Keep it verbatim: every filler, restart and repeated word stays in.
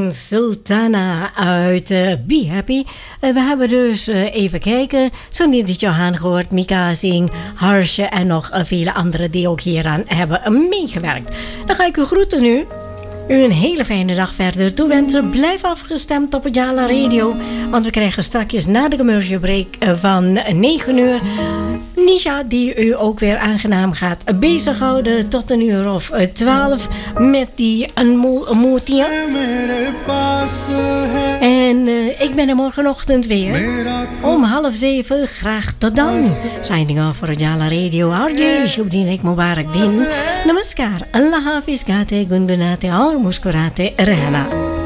en Sultana uit uh, Be Happy. Uh, we hebben dus uh, even kijken. Sonidit Johan gehoord, Mika Singh, Harsje en nog uh, vele anderen die ook hieraan hebben uh, meegewerkt. Dan ga ik u groeten nu. U een hele fijne dag verder toewensen. Blijf afgestemd op het Jala Radio. Want we krijgen straks na de commercial break van negen uur... Nisha die u ook weer aangenaam gaat bezighouden tot een uur of twaalf met die Anmoetia. En uh, ik ben er morgenochtend weer om half zeven. Graag tot dan. Signing off voor het Jala Radio. Arje, Shubdinek Mubarak Din. Namaskar. Allah Hafiz Gate Gungunate Aur Muskurate Rehna.